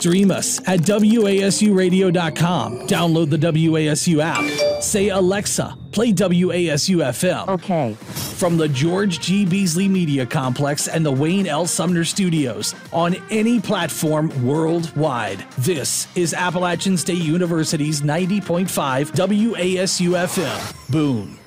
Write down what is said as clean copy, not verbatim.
Stream us at WASUradio.com. Download the WASU app. Say, Alexa, play WASU FM. Okay. From the George G. Beasley Media Complex and the Wayne L. Sumner Studios on any platform worldwide. This is Appalachian State University's 90.5 WASU FM. Boom.